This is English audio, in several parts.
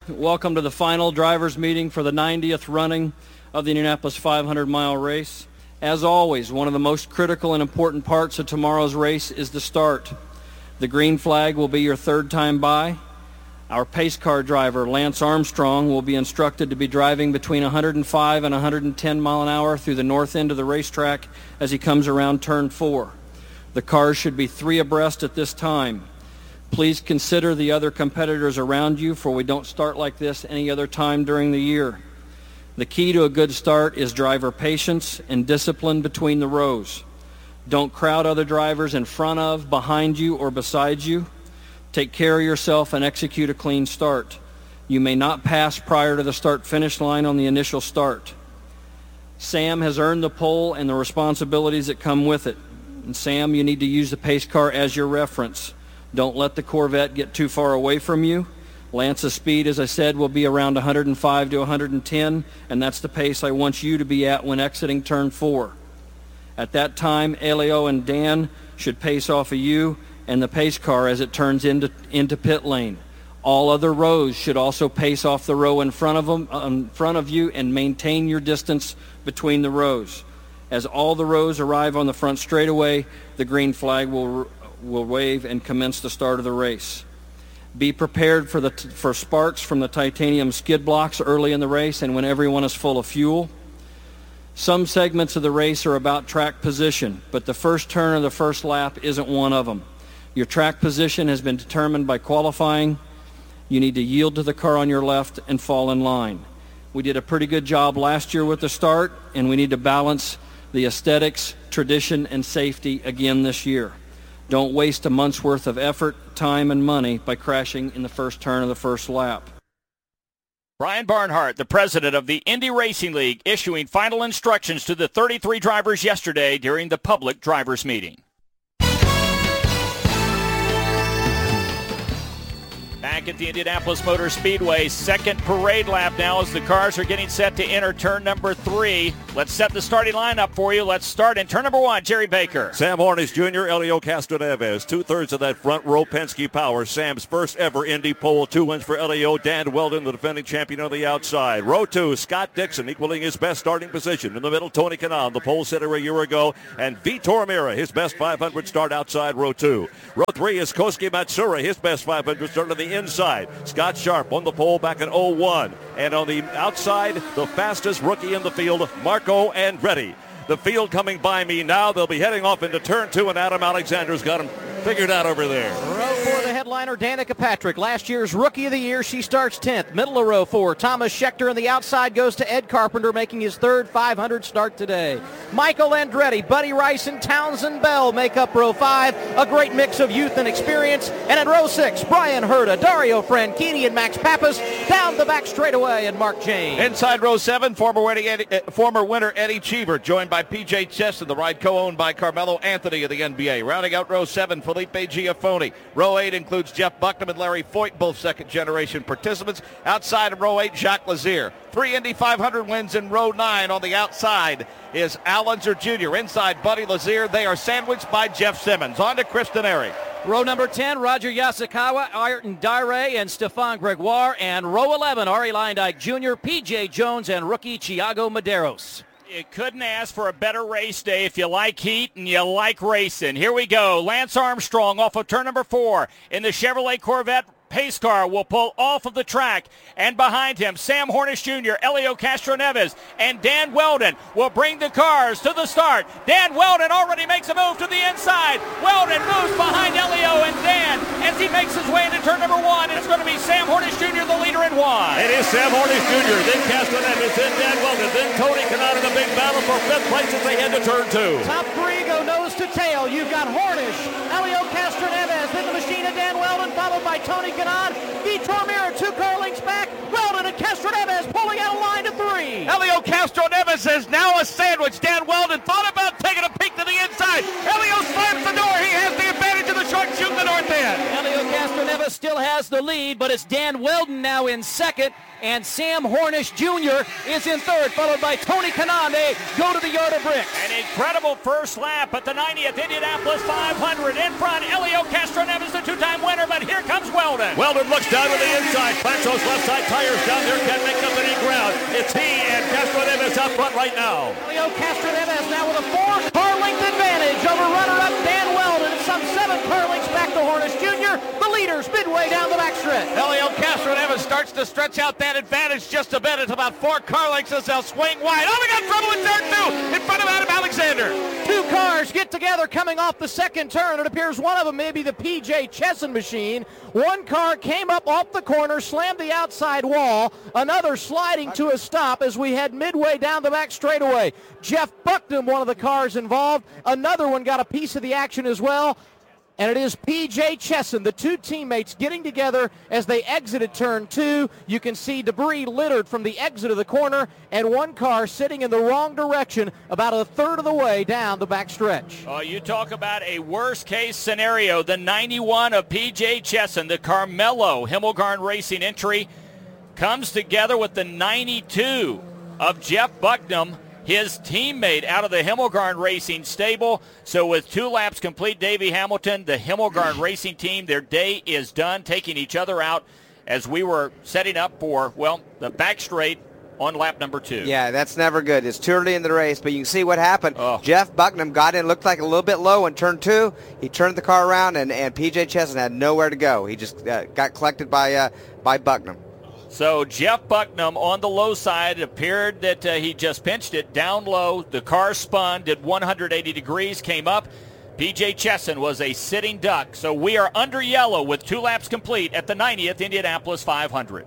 Welcome to the final drivers meeting for the 90th running of the Indianapolis 500-mile race. As always, one of the most critical and important parts of tomorrow's race is the start. The green flag will be your third time by. Our pace car driver, Lance Armstrong, will be instructed to be driving between 105 and 110 mile an hour through the north end of the racetrack as he comes around turn 4. The cars should be 3 abreast at this time. Please consider the other competitors around you, for we don't start like this any other time during the year. The key to a good start is driver patience and discipline between the rows. Don't crowd other drivers in front of, behind you, or beside you. Take care of yourself and execute a clean start. You may not pass prior to the start-finish line on the initial start. Sam has earned the pole and the responsibilities that come with it. And Sam, you need to use the pace car as your reference. Don't let the Corvette get too far away from you. Lance's speed, as I said, will be around 105 to 110, and that's the pace I want you to be at when exiting turn 4. At that time, Elio and Dan should pace off of you and the pace car as it turns into pit lane. All other rows should also pace off the row in front of you and maintain your distance between the rows. As all the rows arrive on the front straightaway, the green flag will wave and commence the start of the race. Be prepared for sparks from the titanium skid blocks early in the race and when everyone is full of fuel. Some segments of the race are about track position, but the first turn of the first lap isn't one of them. Your track position has been determined by qualifying. You need to yield to the car on your left and fall in line. We did a pretty good job last year with the start, and we need to balance the aesthetics, tradition, and safety again this year. Don't waste a month's worth of effort, time, and money by crashing in the first turn of the first lap. Brian Barnhart, the president of the Indy Racing League, issuing final instructions to the 33 drivers yesterday during the public drivers meeting. Back at the Indianapolis Motor Speedway, second parade lap now as the cars are getting set to enter turn number 3. Let's set the starting lineup for you. Let's start in turn number 1, Jerry Baker. Sam Hornish Jr., Elio Castroneves, 2/3 of that front row Penske power. Sam's first ever Indy pole, 2 wins for Elio. Dan Weldon, the defending champion, on the outside. Row 2, Scott Dixon, equaling his best starting position. In the middle, Tony Kanaan, the pole sitter a year ago, and Vitor Mira, his best 500 start outside row 2. Row 3 is Kosuke Matsura, his best 500 start on the inside. Scott Sharp on the pole back in 01. And on the outside, the fastest rookie in the field, Marco Andretti. The field coming by me now. They'll be heading off into turn 2, and Adam Alexander's got him figured out over there. Row 4, the headliner, Danica Patrick. Last year's Rookie of the Year. She starts 10th. Middle of row 4, Thomas Schechter, and the outside goes to Ed Carpenter, making his third 500 start today. Michael Andretti, Buddy Rice, and Townsend Bell make up row 5. A great mix of youth and experience. And in row 6, Brian Herta, Dario Franchitti, and Max Pappas. Down the back straightaway, and Mark James. Inside row 7, former winner Eddie Cheever, joined by P.J. Cheston, the ride co-owned by Carmelo Anthony of the NBA. Rounding out row 7, Felipe Giafoni. Row 8 includes Jeff Bucknam and Larry Foyt, both second-generation participants. Outside of row 8, Jacques Lazier. 3 Indy 500 wins in row 9. On the outside is Al Unser Jr. Inside Buddy Lazier. They are sandwiched by Jeff Simmons. On to Chris Denari. Row number 10, Roger Yasukawa, Ayrton Dare, and Stefan Gregoire. And row 11, Ari Leindyke Jr., P.J. Jones, and rookie Thiago Medeiros. You couldn't ask for a better race day if you like heat and you like racing. Here we go. Lance Armstrong off of turn number 4 in the Chevrolet Corvette pace car will pull off of the track, and behind him Sam Hornish Jr., Elio Castroneves, and Dan Weldon will bring the cars to the start. Dan Weldon already makes a move to the inside. Weldon moves behind Elio and Dan as he makes his way into turn number 1. It's going to be Sam Hornish Jr., the leader in 1. It is Sam Hornish Jr., then Castroneves, then Dan Weldon, then Tony Kanaan in a big battle for 5th place as they head to turn 2. Top 3 go nose to tail. You've got Hornish, Elio Castroneves, then the machine of Dan Weldon, followed by Tony Kanaan, Vitor Mira, 2 car lengths back, Weldon and Castroneves pulling out a line to 3. Elio Castroneves is now a sandwich. Dan Weldon thought about taking a peek to the inside. Elio slams the door. He has the advantage of the short chute in the north end. Elio Castroneves still has has the lead, but it's Dan Weldon now in second, and Sam Hornish Jr. is in third, followed by Tony Kanande. Go to the yard of bricks. An incredible first lap at the 90th Indianapolis 500. In front, Elio Castroneves, the two-time winner, but here comes Weldon. Weldon looks down to the inside. Clancho's left side tires down there. Can't make up any ground. It's he and Castroneves up front right now. Elio Castroneves now with a 4-car length advantage over runner-up Dan Weldon. It's some 7 car lengths back to Hornish Jr. The leaders midway down the backstretch. Elio Castroneves starts to stretch out that advantage just a bit. It's about 4 car lengths as they'll swing wide. Oh, we got trouble in turn 2 in front of Adam Alexander. 2 cars get together coming off the second turn. It appears one of them may be the P.J. Chesson machine. One car came up off the corner, slammed the outside wall. Another sliding to a stop as we head midway down the back straightaway. Jeff Bucknam, one of the cars involved. Another one got a piece of the action as well. And it is P.J. Chesson, the 2 teammates getting together as they exited turn 2. You can see debris littered from the exit of the corner, and one car sitting in the wrong direction about a third of the way down the back stretch. Oh, you talk about a worst-case scenario. The 91 of P.J. Chesson, the Carmelo Himmelgarn Racing entry, comes together with the 92 of Jeff Bucknam, his teammate out of the Himmelgarn Racing stable. So with 2 laps complete, Davey Hamilton, the Himmelgarn Racing team, their day is done, taking each other out as we were setting up for, well, the back straight on lap number 2. Yeah, that's never good. It's too early in the race, but you can see what happened. Oh. Jeff Bucknam got in, looked like a little bit low in turn 2. He turned the car around, and P.J. Chesson had nowhere to go. He just got collected by Bucknam. So Jeff Bucknam on the low side. It appeared that he just pinched it down low. The car spun, did 180 degrees, came up. P.J. Chesson was a sitting duck. So we are under yellow with 2 laps complete at the 90th Indianapolis 500.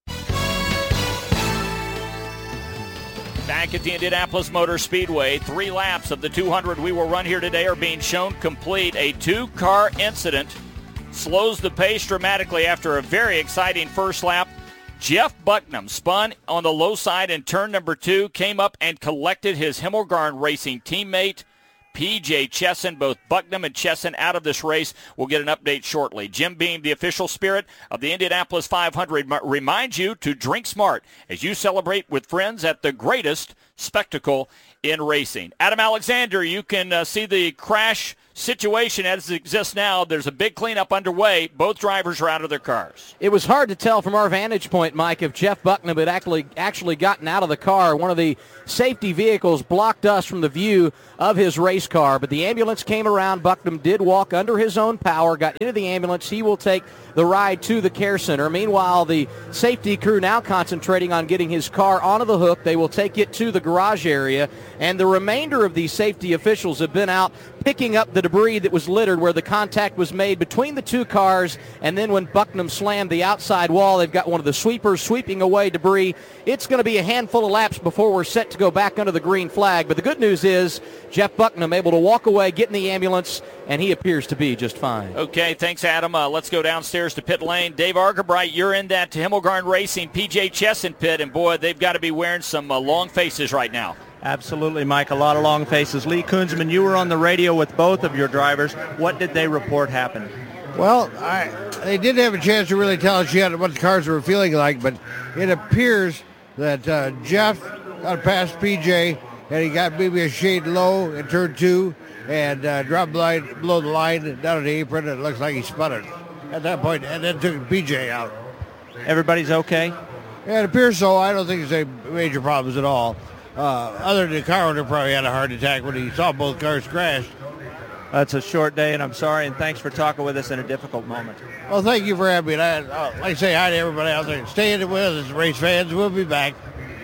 Back at the Indianapolis Motor Speedway, 3 laps of the 200 we will run here today are being shown complete. A 2-car incident slows the pace dramatically after a very exciting first lap. Jeff Bucknam spun on the low side in turn number 2, came up and collected his Himmelgarn Racing teammate, P.J. Chesson. Both Bucknam and Chesson out of this race. We'll get an update shortly. Jim Beam, the official spirit of the Indianapolis 500, reminds you to drink smart as you celebrate with friends at the greatest spectacle in racing. Adam Alexander, you can see the crash situation as it exists now. There's a big cleanup underway. Both drivers are out of their cars. It was hard to tell from our vantage point, Mike, if Jeff Bucknam had actually gotten out of the car. One of the safety vehicles blocked us from the view of his race car, but the ambulance came around. Bucknam did walk under his own power, got into the ambulance. He will take the ride to the care center. Meanwhile, the safety crew now concentrating on getting his car onto the hook. They will take it to the garage area, and the remainder of these safety officials have been out picking up the debris that was littered where the contact was made between the 2 cars, and then when Bucknam slammed the outside wall, they've got one of the sweepers sweeping away debris. It's going to be a handful of laps before we're set to go back under the green flag, but the good news is Jeff Bucknam able to walk away, get in the ambulance, and he appears to be just fine. Okay, thanks, Adam. Let's go downstairs to pit lane. Dave Argabright, you're in that Himmelgarn Racing P.J. Chesson pit, and boy, they've got to be wearing some long faces right now. Absolutely, Mike. A lot of long faces. Lee Kunzman, you were on the radio with both of your drivers. What did they report happened? Well, they didn't have a chance to really tell us yet what the cars were feeling like, but it appears that Jeff got past PJ, and he got maybe a shade low in turn 2 and dropped below the line down at the apron, and it looks like he spun it at that point, and then took PJ out. Everybody's okay? Yeah, it appears so. I don't think there's any major problems at all. Other than the car owner probably had a heart attack when he saw both cars crash. It's a short day, and I'm sorry, and thanks for talking with us in a difficult moment. Well, thank you for having me. And I'd like to say hi to everybody out there. Stay in it with us, race fans. We'll be back.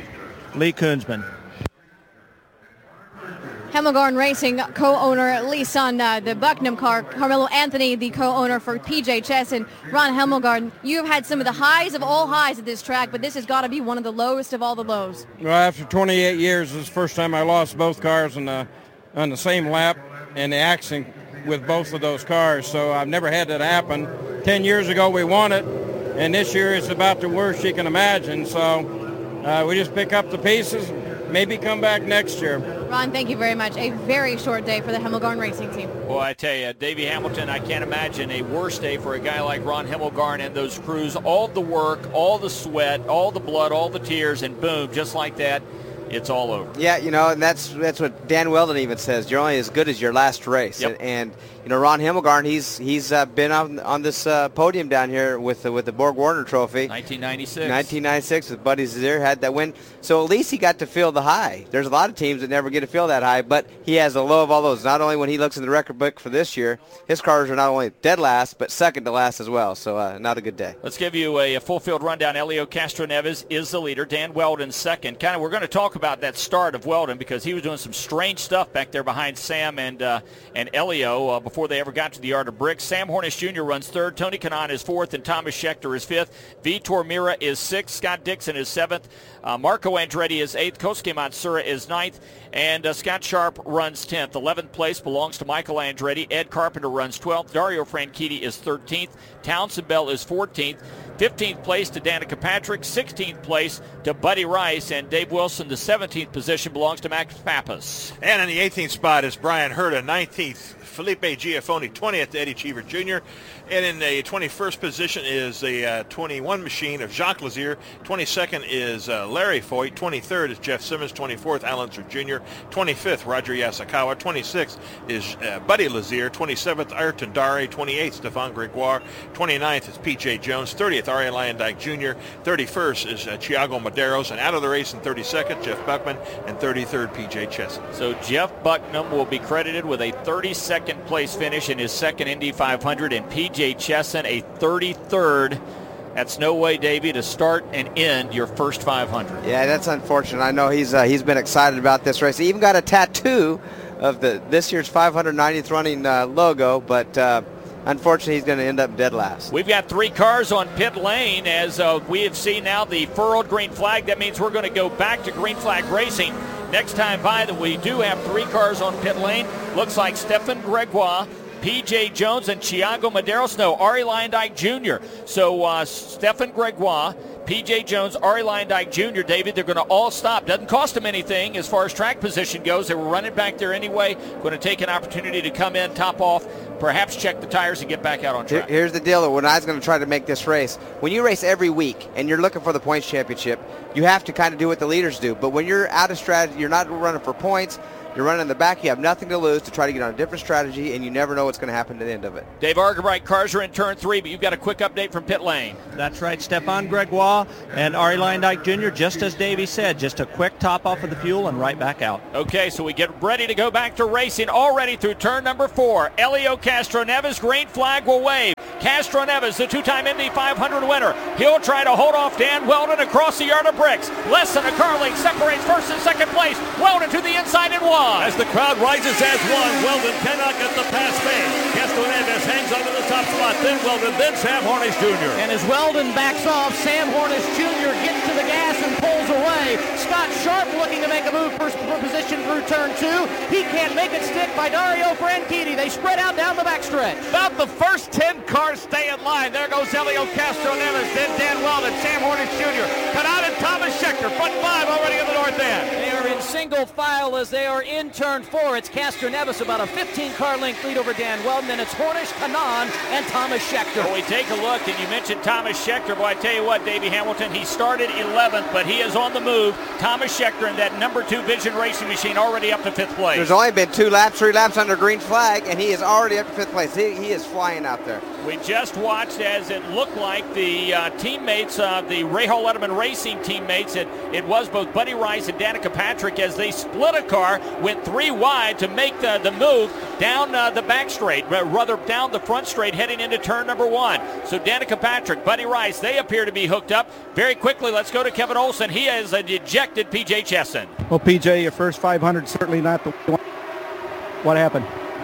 Lee Kunzman. Himmelgarn Racing co-owner Lee Sun, the Bucknam car, Carmelo Anthony, the co-owner for P.J. Chesson, Ron Himmelgarn. You've had some of the highs of all highs at this track, but this has got to be one of the lowest of all the lows. Well, after 28 years, this is the first time I lost both cars on the same lap and the accident with both of those cars, so I've never had that happen. 10 years ago we won it, and this year it's about the worst you can imagine, so we just pick up the pieces, maybe come back next year. Ron, thank you very much. A very short day for the Hemmelgarn Racing Team. Well, I tell you, Davey Hamilton, I can't imagine a worse day for a guy like Ron Hemmelgarn and those crews. All the work, all the sweat, all the blood, all the tears, and boom, just like that, it's all over. Yeah, and that's what Dan Weldon even says. You're only as good as your last race. Yep. And Ron Hemmelgarn, he's been on this podium down here with the Borg Warner Trophy. 1996 with Buddy Lazier, had that win. So at least he got to feel the high. There's a lot of teams that never get to feel that high, but he has the low of all those. Not only when he looks in the record book for this year, his cars are not only dead last, but second to last as well. So not a good day. Let's give you a full field rundown. Elio Castroneves is the leader. Dan Weldon second. We're going to talk about that start of Weldon because he was doing some strange stuff back there behind Sam and Elio before they ever got to the Yard of Bricks. Sam Hornish Jr. runs third. Tony Kanaan is fourth, and Thomas Schechter is fifth. Vitor Mira is sixth. Scott Dixon is seventh. Marco Andretti is eighth. Kosuke Matsura is ninth. And Scott Sharp runs 10th. 11th place belongs to Michael Andretti. Ed Carpenter runs 12th. Dario Franchitti is 13th. Townsend Bell is 14th. 15th place to Danica Patrick. 16th place to Buddy Rice. And Dave Wilson, the 17th position, belongs to Max Pappas. And in the 18th spot is Brian Herta. 19th, Felipe Giafoni. 20th, Eddie Cheever Jr. And in the 21st position is the 21 machine of Jacques Lazier. 22nd is Larry Foyt. 23rd is Jeff Simmons. 24th, Alan Sir Jr. 25th, Roger Yasukawa. 26th is Buddy Lazier. 27th, Ayrton Dare. 28th, Stefan Gregoire. 29th is P.J. Jones. 30th, Ari Lyondike Jr. 31st is Thiago Medeiros. And out of the race in 32nd, Jeff Buckman. And 33rd, P.J. Chesson. So Jeff Bucknam will be credited with a 32nd place finish in his second Indy 500, and P.J. Chesson a 33rd. That's no way, Davey, to start and end your first 500. Yeah, that's unfortunate. I know he's been excited about this race. He even got a tattoo of this year's 590th running logo, but unfortunately he's going to end up dead last. We've got three cars on pit lane as we have seen now the furled green flag. That means we're going to go back to green flag racing. Next time by that we do have three cars on pit lane. Looks like Stefan Gregoire, P.J. Jones, and Thiago Medeiros. No, Ari Lyondike Jr. So Stefan Gregoire, P.J. Jones, Ari Lyondike Jr., David, they're going to all stop. Doesn't cost them anything as far as track position goes. They were running back there anyway. Going to take an opportunity to come in, top off, perhaps check the tires and get back out on track. Here's the deal. When I was going to try to make this race, when you race every week and you're looking for the points championship, you have to kind of do what the leaders do. But when you're out of strategy, you're not running for points, you're running in the back, you have nothing to lose to try to get on a different strategy, and you never know what's going to happen at the end of it. Dave Argabright, cars are in turn 3, but you've got a quick update from pit lane. That's right, Stefan Gregoire and Ari Lyondike Jr., just as Davey said, just a quick top off of the fuel and right back out. Okay, so we get ready to go back to racing already through turn number 4. Elio Castroneves, green flag will wave. Castroneves, the two-time Indy 500 winner. He'll try to hold off Dan Weldon across the Yard of Bricks. Less than a car length separates first and second place. Weldon to the inside and one. As the crowd rises as one, Weldon cannot get the pass made. Castroneves hangs onto the top spot, then Weldon, then Sam Hornish Jr. And as Weldon backs off, Sam Hornish Jr. gets to the gas and pulls away. Scott Sharp looking to make a move for position through turn 2. He can't make it stick by Dario Franchitti. They spread out down the backstretch. About the first 10 cars stay in line. There goes Elio Castroneves, then Dan Weldon, Sam Hornish Jr. Kanaan and Thomas Schechter, front 5 already in the north end. They are in single file as they are in turn 4. It's Castroneves, about a 15-car length lead over Dan Weldon, and it's Hornish, Kanaan, and Thomas Schechter. Well, we take a look, and you mentioned Thomas Schechter. Boy, I tell you what, Davey Hamilton, he started 11th, but he is on the move. Thomas Schechter in that number 2 Vision Racing machine already up to 5th place. There's only been 3 laps under green flag, and he is already up to 5th place. He is flying out there. We just watched as it looked like the teammates, the Rahal Letterman Racing teammates, it was both Buddy Rice and Danica Patrick as they split a car, went 3 wide to make the move down the back straight, rather down the front straight heading into turn number 1. So Danica Patrick, Buddy Rice, they appear to be hooked up. Very quickly, let's go to Kevin Olson. He has ejected P.J. Chesson. Well, P.J., your first 500, certainly not the one. What happened?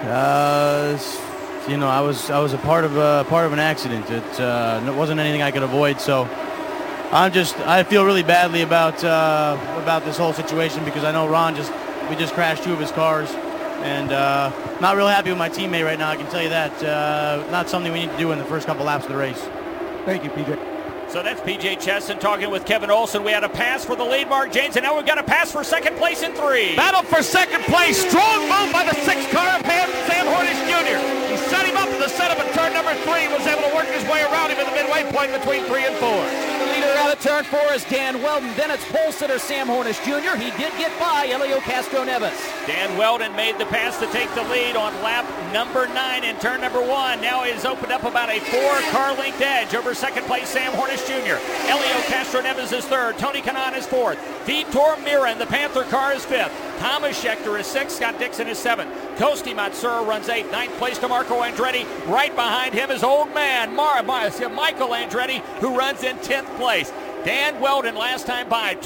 I was a part of an accident. It wasn't anything I could avoid. So I feel really badly about this whole situation because I know we just crashed 2 of his cars, and not real happy with my teammate right now. I can tell you that. Not something we need to do in the first couple laps of the race. Thank you, P.J. So that's P.J. Chesson talking with Kevin Olson. We had a pass for the lead, Mark Janes, and now we've got a pass for second place in 3. Battle for second place. Strong move by the 6th car of Sam Hornish Jr. He set him up in the setup at turn number 3. Was able to work his way around him in the midway point between 3 and 4. The leader out of turn 4 is Dan Weldon. Then it's pole sitter Sam Hornish Jr. He did get by Elio Castro-Neves. Dan Weldon made the pass to take the lead on lap number 9 in turn number 1. Now he has opened up about a 4-car length edge over second place Sam Hornish Jr. Elio Castro-Neves is 3rd. Tony Kanaan is 4th. Vitor Mira in the Panther car is 5th. Thomas Schechter is 6th. Scott Dixon is 7th. Kosti Matsura runs 8th. 9th place to Marco Andretti. Right behind him is old man Michael Andretti, who runs in 10th place. Dan Weldon last time by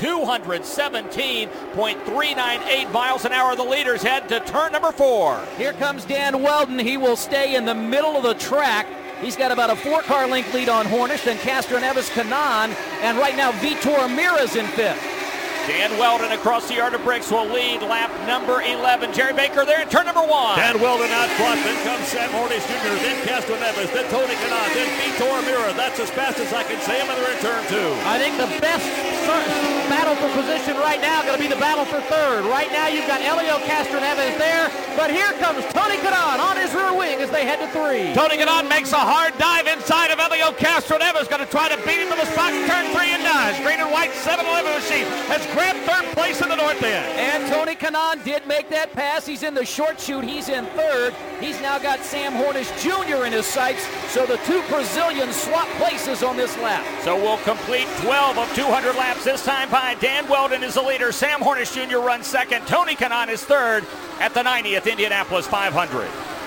217.398 miles an hour. The leaders head to turn number 4. Here comes Dan Weldon. He will stay in the middle of the track. He's got about a 4-car length lead on Hornish, then Castro-Neves, Kanaan, and right now Vitor Mira's in 5th. Dan Weldon across the yard of bricks will lead lap number 11. Jerry Baker there in turn number 1. Dan Weldon out front, then comes Sam Hornish Jr., then Castro-Neves, then Tony Kanaan, then Vitor Mira. That's as fast as I can say him, and they're in turn 2. I think the best battle for position right now going to be the battle for 3rd. Right now you've got Elio Castro-Neves there, but here comes Tony Kanaan on his rear wing as they head to 3. Tony Kanaan makes a hard dive inside of Elio Castro-Neves. Going to try to beat him to the spot in turn 3 and does. Green and white 7-Eleven machine has grabbed 3rd place in the north end. And Tony Kanaan did make that pass. He's in the short chute. He's in 3rd. He's now got Sam Hornish Jr. in his sights. So the 2 Brazilians swap places on this lap. So we'll complete 12 of 200 laps this time by Dan Weldon is the leader. Sam Hornish Jr. runs 2nd. Tony Kanaan is 3rd at the 90th Indianapolis 500.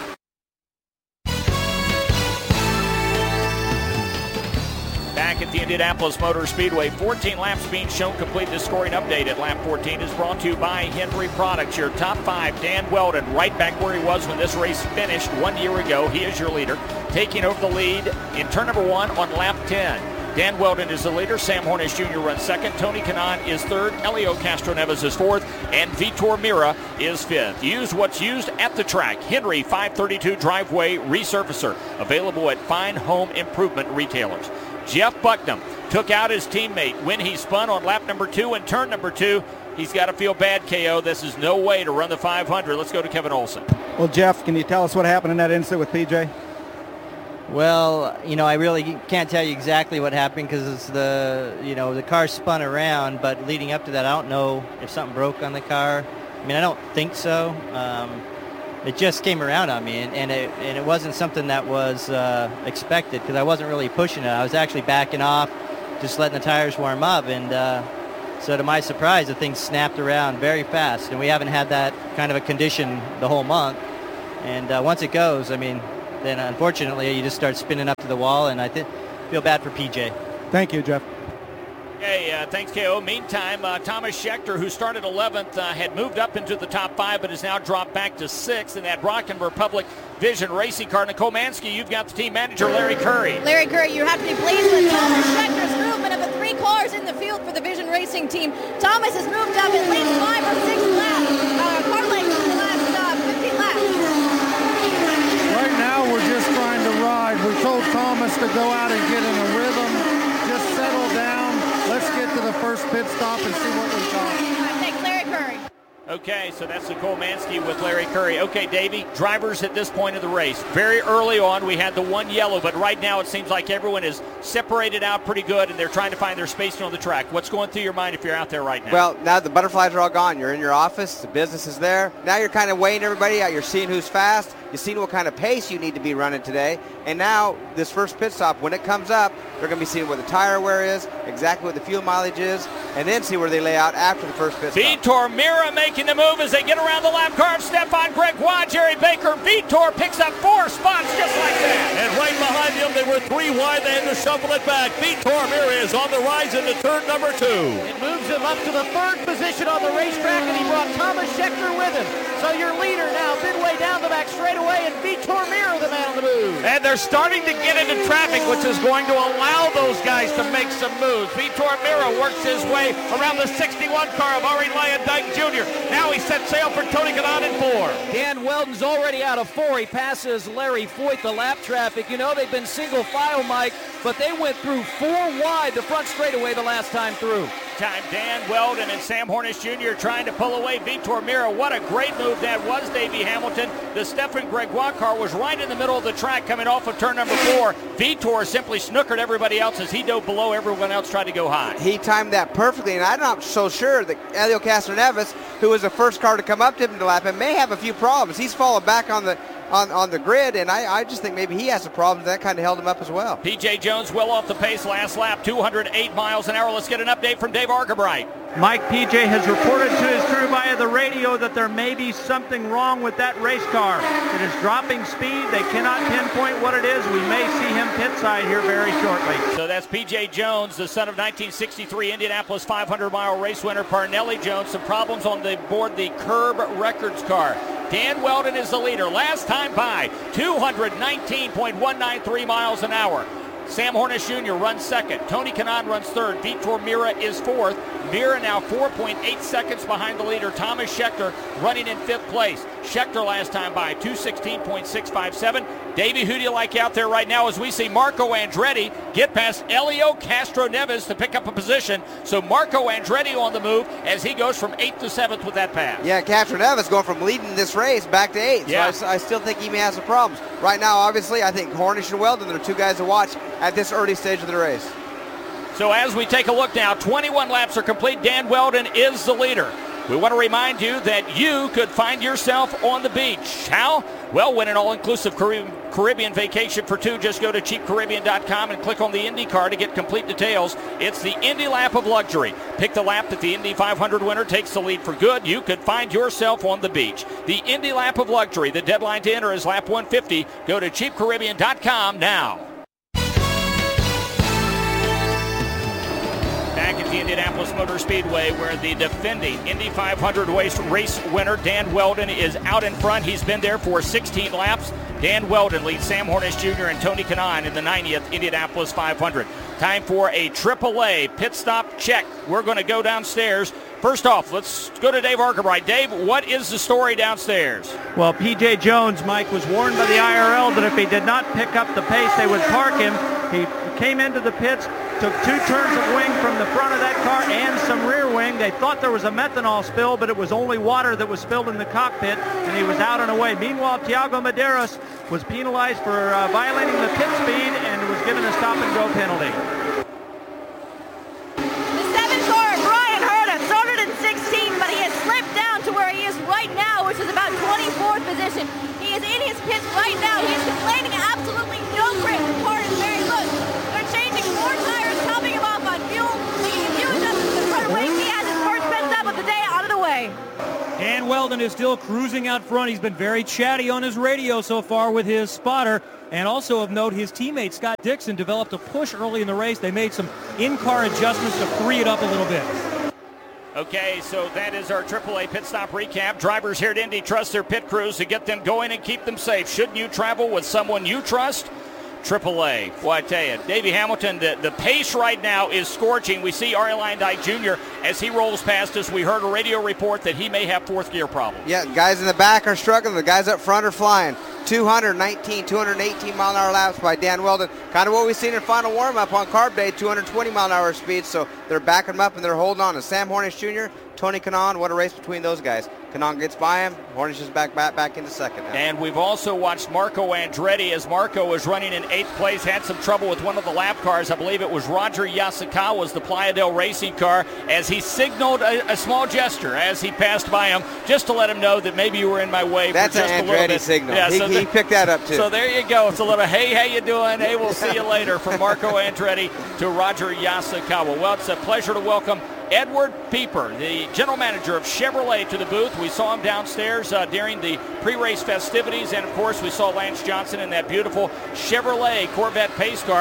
Back at the Indianapolis Motor Speedway, 14 laps being shown complete. The scoring update at lap 14 is brought to you by Henry Products. Your top 5, Dan Weldon, right back where he was when this race finished 1 year ago. He is your leader, taking over the lead in turn number 1 on lap 10. Dan Weldon is the leader. Sam Hornish Jr. runs 2nd. Tony Kanaan is 3rd. Elio Castro-Neves is 4th. And Vitor Mira is 5th. Use what's used at the track. Henry 532 Driveway Resurfacer. Available at fine home improvement retailers. Jeff Bucknam took out his teammate when he spun on lap number 2 and turn number 2. He's got to feel bad, KO. This is no way to run the 500. Let's go to Kevin Olson. Well, Jeff, can you tell us what happened in that incident with PJ? Well, I really can't tell you exactly what happened because the car spun around, but leading up to that, I don't know if something broke on the car. I mean, I don't think so. It just came around on me, and it wasn't something that was expected because I wasn't really pushing it. I was actually backing off, just letting the tires warm up, and so to my surprise, the thing snapped around very fast, and we haven't had that kind of a condition the whole month. And once it goes, then unfortunately you just start spinning up to the wall, and I feel bad for PJ. Thank you, Jeff. Okay, thanks, KO. Meantime, Thomas Schechter, who started 11th, had moved up into the top 5, but has now dropped back to 6th in that Rock and Republic Vision racing car. Nicole Mansky, you've got the team manager, Larry Curry. Larry Curry, you have to be pleased with Thomas Schechter's movement of the 3 cars in the field for the Vision racing team. Thomas has moved up at least 5 or 6 laps, car length in the last 15 laps. Right now, we're just trying to ride. We told Thomas to go out and get in a rhythm, just settle down. Let's get to the first pit stop and see what we've got. Thanks, Larry Curry. Okay, so that's Nicole Mansky with Larry Curry. Okay, Davey, drivers at this point of the race. Very early on, we had the 1 yellow, but right now it seems like everyone is separated out pretty good, and they're trying to find their spacing on the track. What's going through your mind if you're out there right now? Well, now the butterflies are all gone. You're in your office. The business is there. Now you're kind of weighing everybody out. You're seeing who's fast. You've seen what kind of pace you need to be running today. And now this first pit stop, when it comes up, they're going to be seeing what the tire wear is, exactly what the fuel mileage is, and then see where they lay out after the first pit stop. Vitor Mira making the move as they get around the lap car of Stefan Gregoire, Jerry Baker. Vitor picks up 4 spots just like that. And right behind him, they were 3 wide. They had to shuffle it back. Vitor Mira is on the rise into turn number 2. It moves him up to the 3rd position on the racetrack, and he brought Thomas Schechter with him. So your leader now midway down the back straightaway, and Vitor Mira, the man on the move. And they're starting to get into traffic, which is going to allow those guys to make some moves. Vitor Mira works his way around the 61 car of Arie Luyendyk Jr. Now he sets sail for Tony Kanaan in 4. Dan Weldon's already out of 4. He passes Larry Foyt, the lap traffic. You know, they've been single file, Mike, but they went through 4 wide the front straightaway the last time through. Time Dan Weldon and Sam Hornish Jr. trying to pull away Vitor Mira. What a great move that was, Davey Hamilton. The Stefan Gregoire car was right in the middle of the track coming off of turn number 4. Vitor simply snookered everybody else as he dove below. Everyone else tried to go high. He timed that perfectly, and I'm not so sure that Helio Castroneves, who was the first car to come up to him to lap him, may have a few problems. He's fallen back on the grid, and I just think maybe he has some problems. That kind of held him up as well. P.J. Jones well off the pace last lap, 208 miles an hour. Let's get an update from Dave Argabright. Mike, PJ has reported to his crew via the radio that there may be something wrong with that race car. It is dropping speed. They cannot pinpoint what it is. We may see him pit side here very shortly. So that's P.J. Jones, the son of 1963 Indianapolis 500-mile race winner Parnelli Jones. Some problems on the board the Curb Records car. Dan Weldon is the leader. Last time by, 219.193 miles an hour. Sam Hornish Jr. runs second. Tony Kanaan runs third. Vitor Mira is fourth. Mira now 4.8 seconds behind the leader, Thomas Scheckter, running in fifth place. Scheckter last time by 216.657. Davey, who do you like out there right now as we see Marco Andretti get past Helio Castroneves to pick up a position? So Marco Andretti on the move as he goes from 8th to 7th with that pass. Yeah, Castroneves going from leading this race back to 8th. Yeah. So I still think he may have some problems. Right now, obviously, I think Hornish and Weldon are 2 guys to watch at this early stage of the race. So as we take a look now, 21 laps are complete. Dan Weldon is the leader. We want to remind you that you could find yourself on the beach. How? Well, win an all-inclusive Caribbean vacation for 2. Just go to cheapcaribbean.com and click on the Indy car to get complete details. It's the Indy Lap of Luxury. Pick the lap that the Indy 500 winner takes the lead for good. You could find yourself on the beach. The Indy Lap of Luxury. The deadline to enter is lap 150. Go to cheapcaribbean.com now. Back at the Indianapolis Motor Speedway, where the defending Indy 500 race winner Dan Weldon is out in front. He's been there for 16 laps. Dan Weldon leads Sam Hornish Jr. and Tony Kanaan in the 90th Indianapolis 500. Time for a AAA pit stop check. We're going to go downstairs. First off, let's go to Dave Argabright. Dave, what is the story downstairs? Well, P.J. Jones, Mike, was warned by the IRL that if he did not pick up the pace, they would park him. He came into the pits, took 2 turns of wing from the front of that car and some rear wing. They thought there was a methanol spill, but it was only water that was spilled in the cockpit, and he was out and away. Meanwhile, Tiago Medeiros was penalized for violating the pit speed and was given a stop-and-go penalty. The 7th car, Brian Herta, started in 16, but he has slipped down to where he is right now, which is about 24th position. He is in his pits right now. He is complaining absolutely no grip. The car is very loose. They're changing 4 tires, topping him off on fuel, making a few adjustments in front wing. He has his first pit stop of the day out of the way. Dan Weldon is still cruising out front. He's been very chatty on his radio so far with his spotter. And also of note, his teammate Scott Dixon developed a push early in the race. They made some in-car adjustments to free it up a little bit. Okay, so that is our AAA pit stop recap. Drivers here at Indy trust their pit crews to get them going and keep them safe. Shouldn't you travel with someone you trust? AAA. Well, I tell you, Davey Hamilton, the pace right now is scorching. We see Arie Luyendyk Jr. as he rolls past us. We heard a radio report that he may have 4th gear problems. Yeah, guys in the back are struggling. The guys up front are flying. 218 mile an hour laps by Dan Weldon. Kind of what we've seen in final warm-up on Carb Day, 220 mile an hour speed. So they're backing them up and they're holding on. And Sam Hornish Jr., Tony Kanaan, what a race between those guys. Kanaan gets by him. Hornish is back into second now. And we've also watched Marco Andretti as Marco was running in 8th place, had some trouble with one of the lap cars. I believe it was Roger Yasukawa's, the Playa del Racing car, as he signaled a small gesture as he passed by him, just to let him know that maybe you were in my way. That's for just an a little Andretti bit. signal. Yeah, he picked that up too. So there you go. It's a little, hey, how you doing? Hey, we'll see you later, from Marco Andretti to Roger Yasukawa. Well, it's a pleasure to welcome Edward Pieper, the general manager of Chevrolet, to the booth. We saw him downstairs during the pre-race festivities, and of course we saw Lance Johnson in that beautiful Chevrolet Corvette pace car.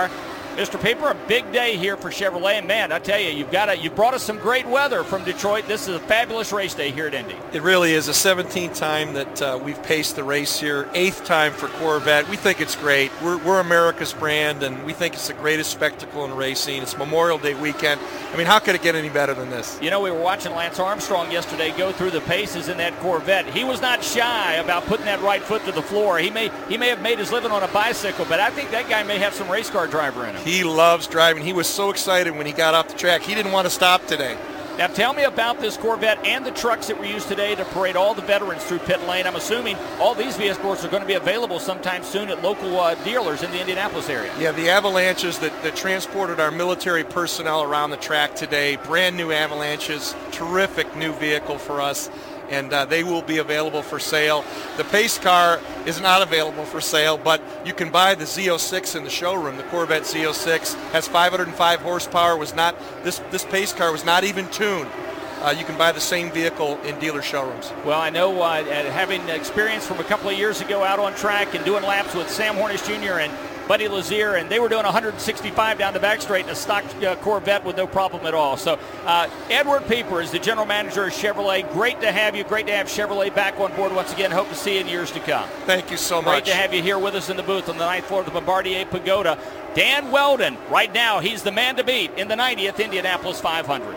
Mr. Pieper, a big day here for Chevrolet, and man, I tell you, you brought us some great weather from Detroit. This is a fabulous race day here at Indy. It really is. The 17th time that we've paced the race here, 8th time for Corvette. We think it's great. We're America's brand, and we think it's the greatest spectacle in racing. It's Memorial Day weekend. I mean, how could it get any better than this? You know, we were watching Lance Armstrong yesterday go through the paces in that Corvette. He was not shy about putting that right foot to the floor. He may have made his living on a bicycle, but I think that guy may have some race car driver in him. He loves driving. He was so excited when he got off the track. He didn't want to stop today. Now tell me about this Corvette and the trucks that were used today to parade all the veterans through pit lane. I'm assuming all these vehicles are going to be available sometime soon at local dealers in the Indianapolis area. Yeah, the Avalanches that transported our military personnel around the track today, brand new Avalanches, terrific new vehicle for us. And they will be available for sale. The pace car is not available for sale, but you can buy the Z06 in the showroom. The Corvette Z06 has 505 horsepower. This pace car was not even tuned. You can buy the same vehicle in dealer showrooms. Well, I know having experience from a couple of years ago out on track and doing laps with Sam Hornish Jr. and Buddy Lazier, and they were doing 165 down the back straight in a stock Corvette with no problem at all. So Edward Pieper is the general manager of Chevrolet. Great to have you. Great to have Chevrolet back on board once again. Hope to see you in years to come. Thank you so Great much. to have you here with us in the booth on the 9th floor of the Bombardier Pagoda. Dan Weldon, right now, he's the man to beat in the 90th Indianapolis 500.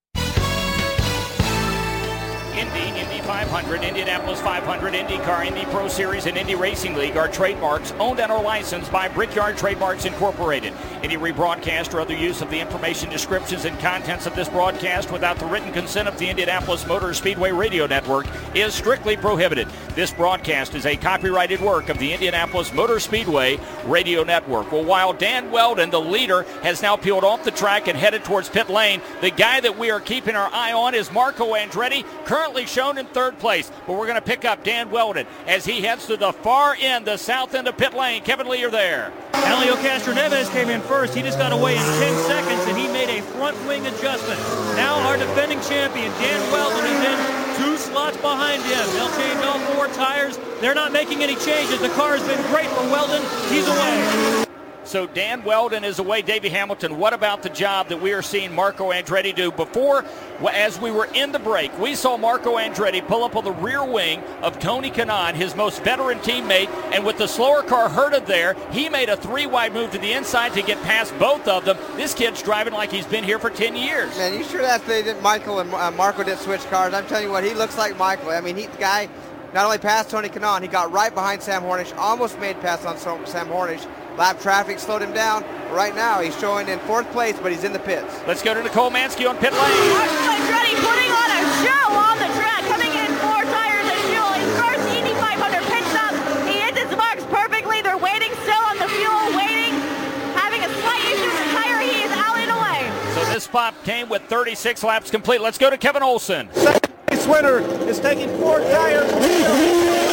Indy 500, Indianapolis 500, IndyCar, Indy Pro Series, and Indy Racing League are trademarks owned and or licensed by Brickyard Trademarks Incorporated. Any rebroadcast or other use of the information, descriptions, and contents of this broadcast without the written consent of the Indianapolis Motor Speedway Radio Network is strictly prohibited. This broadcast is a copyrighted work of the Indianapolis Motor Speedway Radio Network. Well, while Dan Weldon, the leader, has now peeled off the track and headed towards pit lane, the guy that we are keeping our eye on is Marco Andretti, currently shown in third place. But we're going to pick up Dan Weldon as he heads to the far end, the south end of pit lane. Kevin Lee, you're there. Helio Castroneves came in first. He just got away in 10 seconds, and he made a front wing adjustment. Now our defending champion, Dan Weldon, is in 2 slots behind him. They'll change all 4 tires. They're not making any changes. The car has been great for Weldon. He's away. So Dan Weldon is away. Davey Hamilton, what about the job that we are seeing Marco Andretti do? Before, as we were in the break, we saw Marco Andretti pull up on the rear wing of Tony Kanaan, his most veteran teammate, and with the slower car herded there, he made a 3-wide move to the inside to get past both of them. This kid's driving like he's been here for 10 years. Man, you sure that Michael and Marco didn't switch cars? I'm telling you what, he looks like Michael. I mean, the guy not only passed Tony Kanaan, he got right behind Sam Hornish, almost made pass on Sam Hornish. Lap traffic slowed him down. Right now, he's showing in 4th place, but he's in the pits. Let's go to Nicole Mansky on pit lane. Marco Andretti putting on a show on the track, coming in 4 tires and fuel. His first Indy 500 pit stop. He hits his marks perfectly. They're waiting still on the fuel, waiting. Having a slight issue with the tire. He is out and away. So this spot came with 36 laps complete. Let's go to Kevin Olson. Second place winner is taking 4 tires.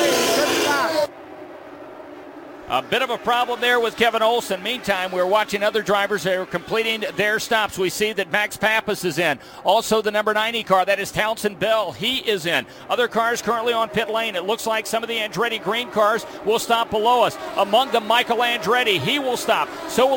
A bit of a problem there with Kevin Olson. Meantime, we're watching other drivers that are completing their stops. We see that Max Pappas is in. Also the number 90 car, that is Townsend Bell. He is in. Other cars currently on pit lane. It looks like some of the Andretti green cars will stop below us. Among them, Michael Andretti. He will stop. So will